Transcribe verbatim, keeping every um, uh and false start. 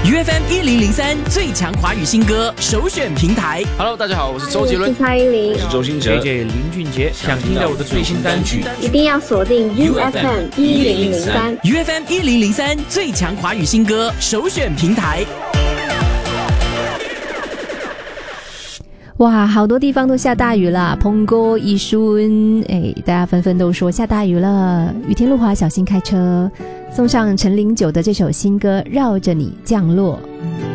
U F M 一零零三最强华语新歌首选平台。 Hello， 大家好，我是周杰伦， 我是蔡依林， 我是周兴哲 ，J J 林俊杰。想听到我的最新单曲， 一定要锁定 U F M 一零零三 U F M 一零零三最强华语新歌首选平台。 哇，好多地方都下大雨了，澎哥、宜顺，哎，大家纷纷都说下大雨了。雨天路滑，小心开车。送上陈零九的这首新歌《绕着你降落》。